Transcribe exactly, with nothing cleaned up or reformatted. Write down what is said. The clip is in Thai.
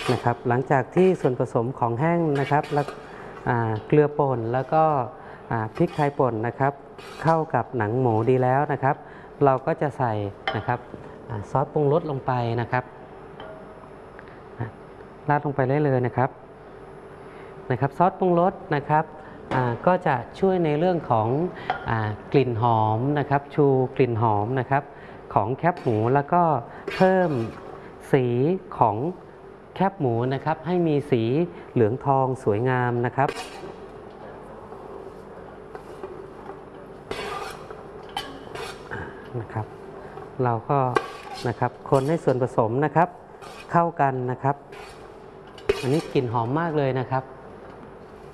นะครับหลังจากที่ส่วนผสมของแห้งนะครับแล้วเกลือป่นแล้วก็พริกไทยป่นนะครับเข้ากับหนังหมูดีแล้วนะครับเราก็จะใส่นะครับซอสปรุงรสลงไปนะครับราดลงไปได้เลยนะครับนะครับซอสปรุงรสนะครับก็จะช่วยในเรื่องของกลิ่นหอมนะครับชูกลิ่นหอมนะครับของแคบหมูแล้วก็เพิ่มสีของแคบหมูนะครับให้มีสีเหลืองทองสวยงามนะครับนะครับเราก็นะครับคนให้ส่วนผสมนะครับเข้ากันนะครับอันนี้กลิ่นหอมมากเลยนะครับ